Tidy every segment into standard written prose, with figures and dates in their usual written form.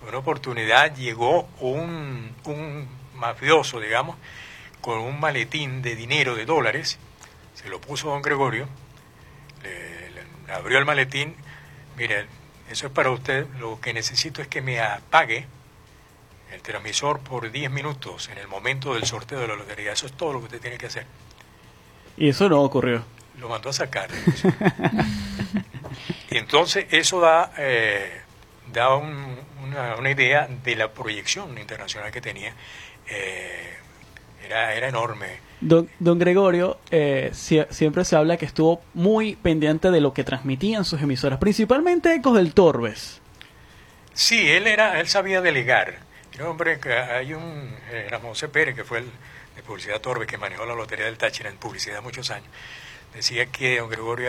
una oportunidad llegó un mafioso, digamos, con un maletín de dinero, de dólares, se lo puso don Gregorio, le abrió el maletín, mire, eso es para usted, lo que necesito es que me apague el transmisor por 10 minutos en el momento del sorteo de la lotería, eso es todo lo que usted tiene que hacer. Y eso no ocurrió. Lo mandó a sacar. Y entonces eso da una idea de la proyección internacional que tenía. Era enorme. Don Gregorio siempre se habla que estuvo muy pendiente de lo que transmitían sus emisoras, principalmente Ecos del Torbes. Sí, él sabía delegar. Era un hombre que hay Ramón C. Pérez, que fue el de Publicidad Torbes, que manejó la Lotería del Táchira en publicidad muchos años. Decía que don Gregorio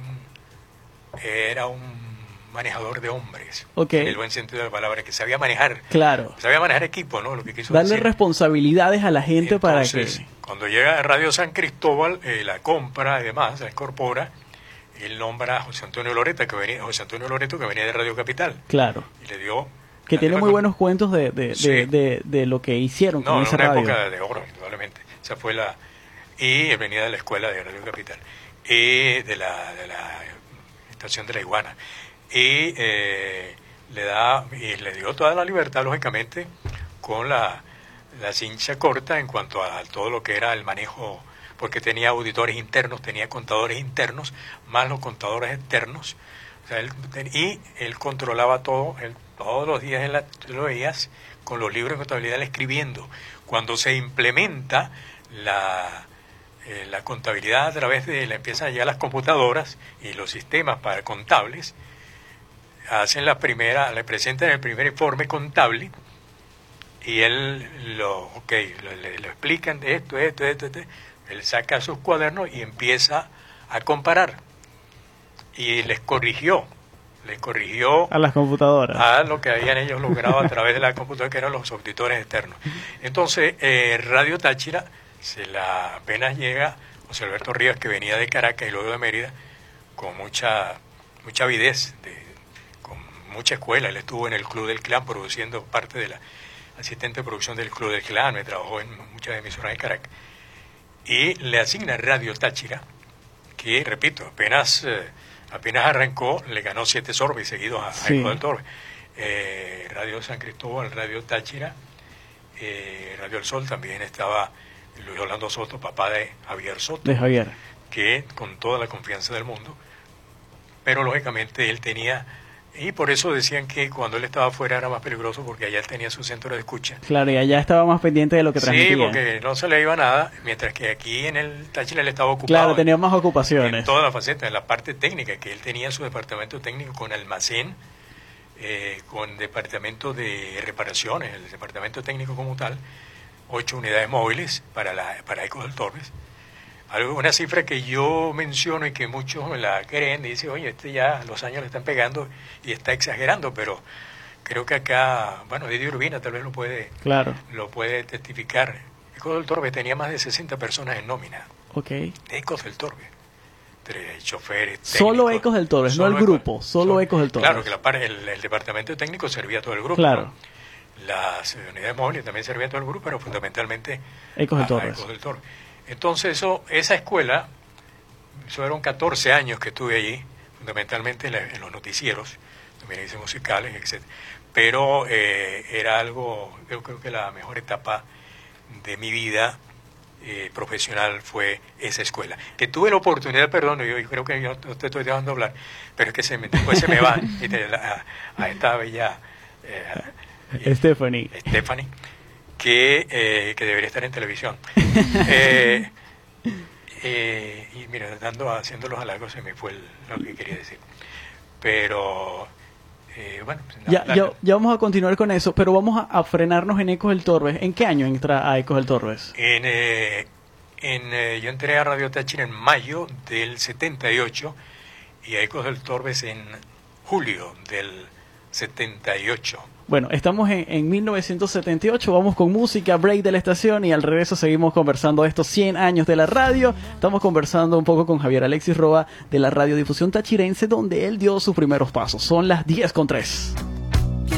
era un manejador de hombres, okay, en el buen sentido de la palabra, que sabía manejar, claro, sabía manejar equipo, ¿no? Lo que quiso darle decir. Responsabilidades a la gente. Entonces, para que cuando llega a Radio San Cristóbal, la compra y demás, la incorpora, él nombra a José Antonio Loreto, que venía de Radio Capital. Claro. Y le dio... Que tiene muy buenos cuentos de lo que hicieron con esa radio. Una época de oro, indudablemente. Esa fue y venía de la escuela de Radio Capital. Y de la estación de La Iguana. Y le dio toda la libertad, lógicamente, con la cincha corta en cuanto a todo lo que era el manejo, porque tenía auditores internos, tenía contadores internos, más los contadores externos. O sea, él controlaba todo, todos los días lo veías con los libros de contabilidad escribiendo. Cuando se implementa la contabilidad a través empiezan ya las computadoras y los sistemas para contables, le presentan el primer informe contable y él le explican de esto, él saca sus cuadernos y empieza a comparar y les corrigió a las computadoras a lo que habían ellos logrado a través de la computadora, que eran los auditores externos. Entonces Radio Táchira apenas llega José Alberto Rivas, que venía de Caracas y luego de Mérida, con mucha avidez, con mucha escuela. Él estuvo en el Club del Clan produciendo parte de la asistente de producción del Club del Clan, me trabajó en muchas emisoras de Caracas, y le asigna Radio Táchira, que, repito, apenas arrancó, le ganó 7 sorbes seguidos a Ecos del Torbes. Radio San Cristóbal, Radio Táchira, Radio El Sol, también estaba Luis Orlando Soto, papá de Javier Soto. De Javier. Que con toda la confianza del mundo, pero lógicamente él tenía, y por eso decían que cuando él estaba afuera era más peligroso, porque allá él tenía su centro de escucha. Claro, y allá estaba más pendiente de lo que transmitía. Sí, porque no se le iba nada, mientras que aquí en el Táchira él estaba ocupado. Claro, tenía más ocupaciones. En toda la faceta, en la parte técnica, que él tenía su departamento técnico con almacén, con departamento de reparaciones, el departamento técnico como tal, 8 unidades móviles para Ecos del Torbes. Una cifra que yo menciono y que muchos me la creen, dice, oye, ya los años le están pegando y está exagerando, pero creo que acá, Didio Urbina tal vez lo puede testificar. Ecos del Torbes tenía más de 60 personas en nómina. Okay. Ecos del Torbes. Choferes, técnicos. Solo Ecos del Torbes, no el grupo, solo Ecos del Torbes. Claro, que el departamento técnico servía a todo el grupo. Claro. ¿no? Las unidades móviles también servían a todo el grupo, pero fundamentalmente Ecos del Torbes. Entonces esa escuela, fueron 14 años que estuve allí, fundamentalmente en los noticieros, también hice musicales, etc. Pero era algo, yo creo que la mejor etapa de mi vida profesional fue esa escuela. Que tuve la oportunidad, perdón, yo creo que yo te estoy dejando hablar, pero es que después se me va a esta bella Stephanie, que debería estar en televisión. Y mira, haciendo los halagos se me fue lo que quería decir. Pero ya vamos a continuar con eso, pero vamos a frenarnos en Ecos del Torbes. ¿En qué año entra a Ecos del Torbes? Yo entré a Radio Táchira en mayo del 78 y a Ecos del Torbes en julio del 78. Bueno, estamos en 1978, vamos con música, break de la estación, y al regreso seguimos conversando de estos 100 años de la radio. Estamos conversando un poco con Javier Alexis Roa de la radiodifusión tachirense, donde él dio sus primeros pasos. Son las 10:03.